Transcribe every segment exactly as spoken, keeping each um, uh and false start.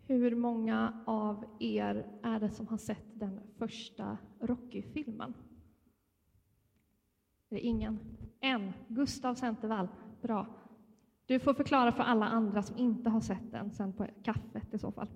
Hur många av er är det som har sett den första Rocky-filmen? Det är ingen. En. Gustav Centervall. Bra. Du får förklara för alla andra som inte har sett den sen på kaffet i så fall.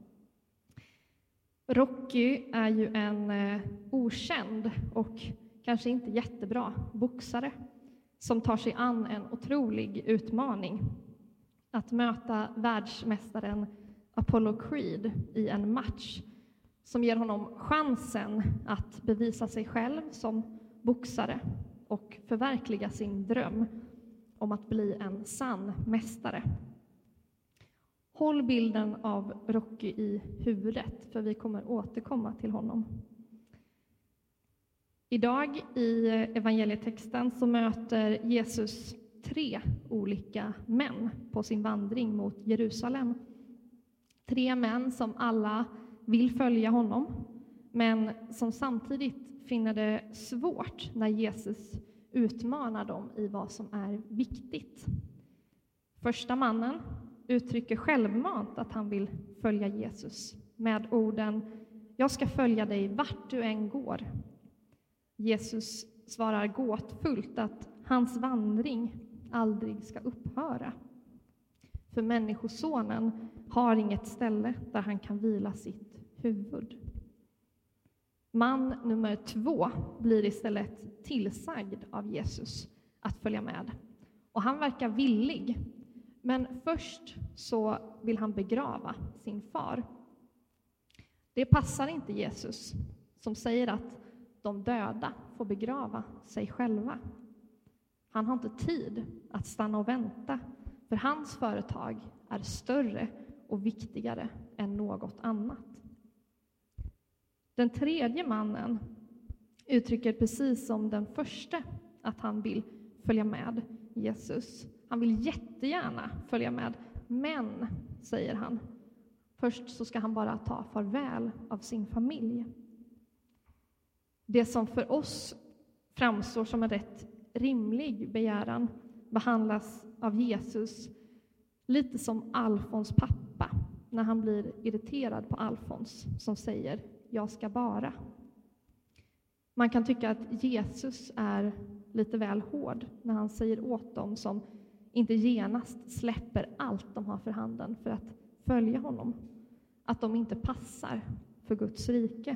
Rocky är ju en eh, okänd och kanske inte jättebra boxare som tar sig an en otrolig utmaning. Att möta världsmästaren Apollo Creed i en match som ger honom chansen att bevisa sig själv som boxare och förverkliga sin dröm om att bli en sann mästare. Håll bilden av Rocky i huvudet, för vi kommer återkomma till honom. Idag i evangelietexten så möter Jesus tre olika män på sin vandring mot Jerusalem. Tre män som alla vill följa honom, men som samtidigt finner det svårt när Jesus utmanar dem i vad som är viktigt. Första mannen uttrycker självmant att han vill följa Jesus med orden: jag ska följa dig vart du än går. Jesus svarar gåtfullt att hans vandring aldrig ska upphöra. För människosonen har inget ställe där han kan vila sitt huvud. Man nummer två blir istället tillsagd av Jesus att följa med. Och han verkar villig. Men först så vill han begrava sin far. Det passar inte Jesus, som säger att de döda får begrava sig själva. Han har inte tid att stanna och vänta, för hans företag är större och viktigare än något annat. Den tredje mannen uttrycker precis som den första att han vill följa med Jesus. Han vill jättegärna följa med, men, säger han, först så ska han bara ta farväl av sin familj. Det som för oss framstår som en rätt rimlig begäran behandlas av Jesus lite som Alfons pappa när han blir irriterad på Alfons som säger: jag ska bara. Man kan tycka att Jesus är lite väl hård när han säger åt dem som inte genast släpper allt de har för handen för att följa honom, att de inte passar för Guds rike.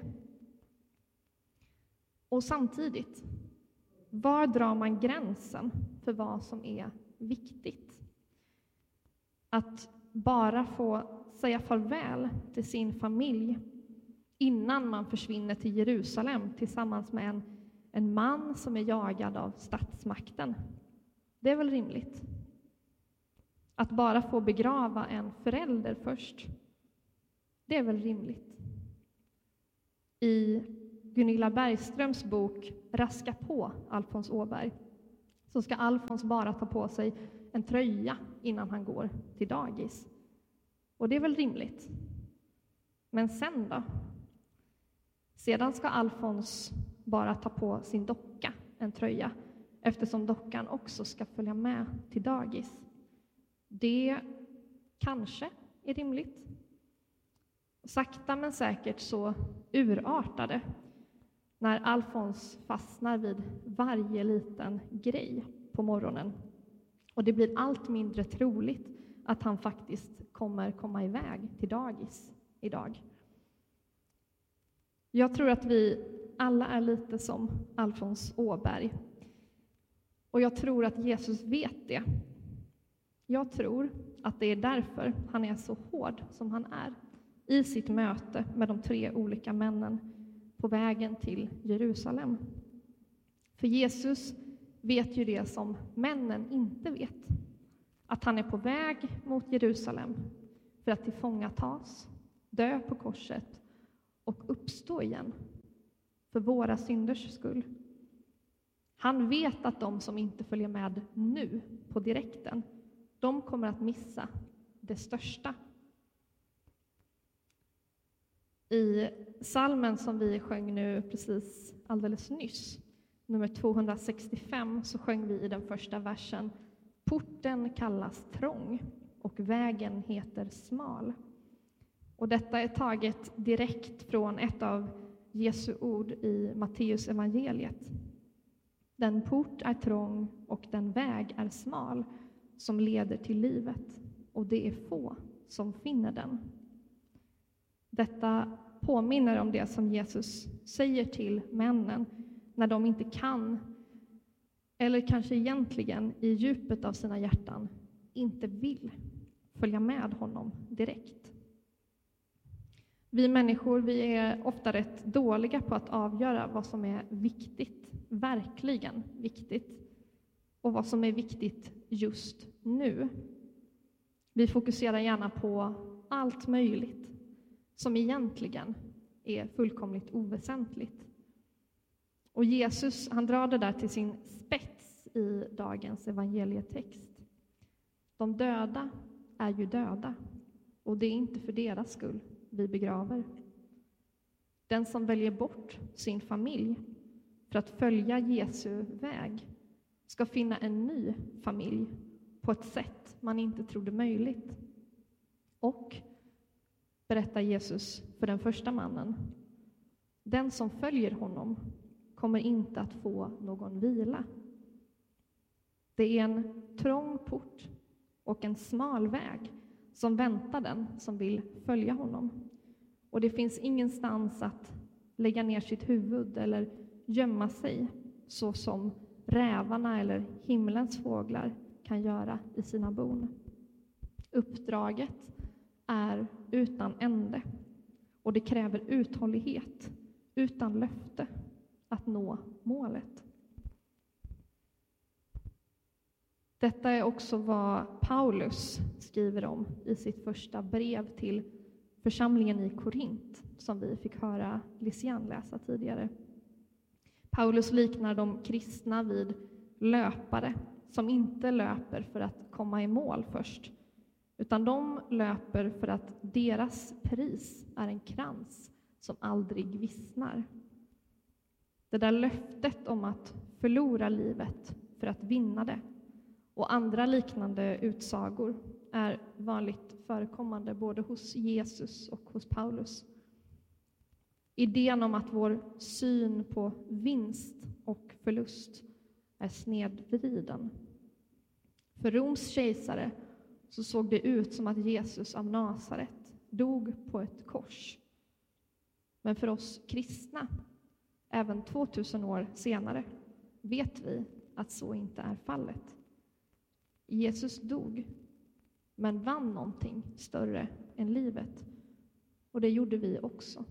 Och samtidigt, var drar man gränsen för vad som är viktigt? Att bara få säga farväl till sin familj innan man försvinner till Jerusalem tillsammans med en, en man som är jagad av statsmakten. Det är väl rimligt? Att bara få begrava en förälder först, det är väl rimligt? I Gunilla Bergströms bok Raska på, Alfons Åberg, så ska Alfons bara ta på sig en tröja innan han går till dagis. Och det är väl rimligt? Men sen då? Sedan ska Alfons bara ta på sin docka en tröja, eftersom dockan också ska följa med till dagis. Det kanske är rimligt. Sakta men säkert så urartar det när Alfons fastnar vid varje liten grej på morgonen. Och det blir allt mindre troligt att han faktiskt kommer komma iväg till dagis idag. Jag tror att vi alla är lite som Alfons Åberg. Och jag tror att Jesus vet det. Jag tror att det är därför han är så hård som han är i sitt möte med de tre olika männen på vägen till Jerusalem. För Jesus vet ju det som männen inte vet. Att han är på väg mot Jerusalem för att tillfångatas, dö på korset och uppstå igen för våra synders skull. Han vet att de som inte följer med nu på direkten, de kommer att missa det största. I psalmen som vi sjöng nu precis alldeles nyss, nummer tvåhundrasextiofem, så sjöng vi i den första versen: porten kallas trång och vägen heter smal. Och detta är taget direkt från ett av Jesu ord i Matteus evangeliet. Den port är trång och den väg är smal som leder till livet, och det är få som finner den. Detta påminner om det som Jesus säger till männen när de inte kan, eller kanske egentligen i djupet av sina hjärtan inte vill följa med honom direkt. Vi människor, vi är ofta rätt dåliga på att avgöra vad som är viktigt, verkligen viktigt, och vad som är viktigt just nu. Vi fokuserar gärna på allt möjligt som egentligen är fullkomligt oväsentligt. Och Jesus, han drar det där till sin spets i dagens evangelietext. De döda är ju döda, och det är inte för deras skull vi begraver. Den som väljer bort sin familj för att följa Jesu väg ska finna en ny familj på ett sätt man inte trodde möjligt. Och, berättar Jesus för den första mannen, den som följer honom kommer inte att få någon vila. Det är en trång port och en smal väg som väntar den som vill följa honom. Och det finns ingenstans att lägga ner sitt huvud eller gömma sig, så som rävarna eller himlens fåglar kan göra i sina bon. Uppdraget är utan ände, och det kräver uthållighet utan löfte att nå målet. Detta är också vad Paulus skriver om i sitt första brev till församlingen i Korint, som vi fick höra Lysian läsa tidigare. Paulus liknar de kristna vid löpare som inte löper för att komma i mål först, utan de löper för att deras pris är en krans som aldrig vissnar. Det där löftet om att förlora livet för att vinna det och andra liknande utsagor är vanligt förekommande både hos Jesus och hos Paulus. Idén om att vår syn på vinst och förlust är snedvriden. För Roms kejsare så såg det ut som att Jesus av Nasaret dog på ett kors. Men för oss kristna, även tvåtusen år senare, vet vi att så inte är fallet. Jesus dog, men vann någonting större än livet. Och det gjorde vi också.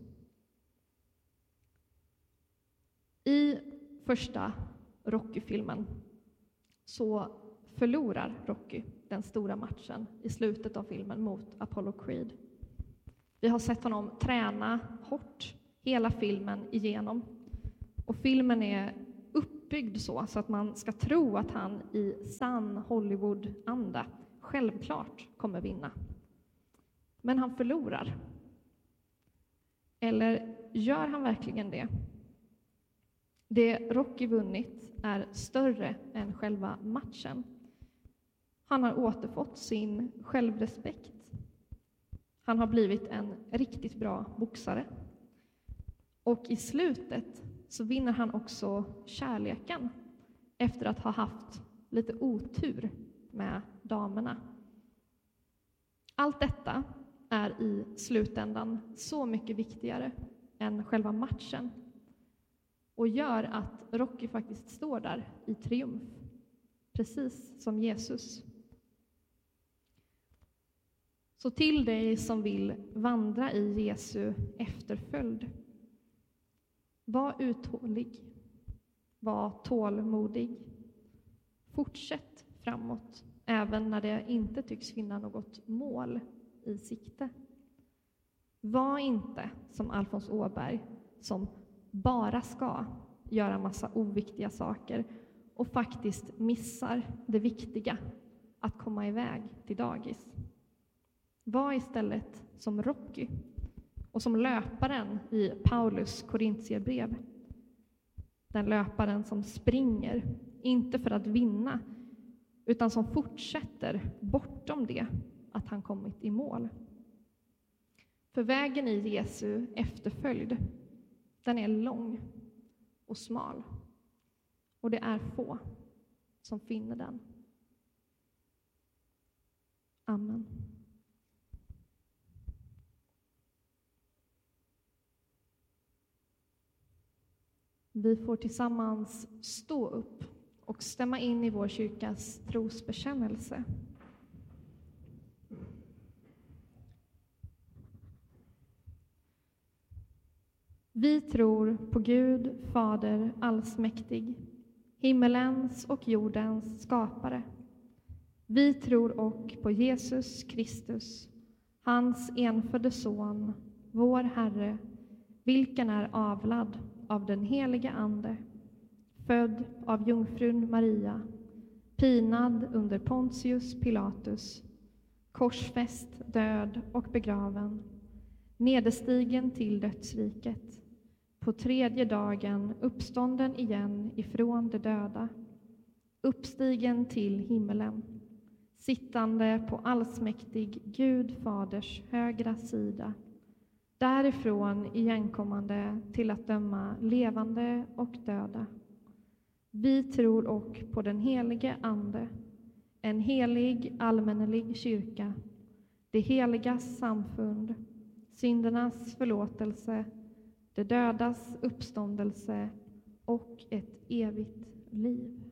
I första Rocky-filmen så förlorar Rocky den stora matchen i slutet av filmen mot Apollo Creed. Vi har sett honom träna hårt hela filmen igenom. Och filmen är uppbyggd så, så att man ska tro att han i sann Hollywood-anda självklart kommer vinna. Men han förlorar. Eller gör han verkligen det? Det Rocky vunnit är större än själva matchen. Han har återfått sin självrespekt. Han har blivit en riktigt bra boxare. Och i slutet så vinner han också kärleken efter att ha haft lite otur med damerna. Allt detta är i slutändan så mycket viktigare än själva matchen och gör att Rocky faktiskt står där i triumf, precis som Jesus. Så till dig som vill vandra i Jesu efterföljd, var uthållig, var tålmodig. Fortsätt framåt, även när det inte tycks finna något mål i sikte. Var inte som Alfons Åberg, som bara ska göra massa oviktiga saker och faktiskt missar det viktiga, att komma iväg till dagis. Var istället som Rocky och som löparen i Paulus Korintierbrev. Den löparen som springer, inte för att vinna, utan som fortsätter bortom det att han kommit i mål. För vägen i Jesu efterföljd, den är lång och smal. Och det är få som finner den. Amen. Vi får tillsammans stå upp och stämma in i vår kyrkas trosbekännelse. Vi tror på Gud, Fader allsmäktig, himmelens och jordens skapare. Vi tror och på Jesus Kristus, hans enfödde son, vår Herre, vilken är avlad av den helige Ande, född av jungfrun Maria, pinad under Pontius Pilatus, korsfäst, död och begraven, nederstigen till dödsriket, på tredje dagen uppstånden igen ifrån de döda, uppstigen till himmelen, sittande på allsmäktig Gud Faders högra sida, därifrån igenkommande till att döma levande och döda. Vi tror och på den helige Ande, en helig allmännelig kyrka, det heligas samfund, syndernas förlåtelse, det dödas uppståndelse och ett evigt liv.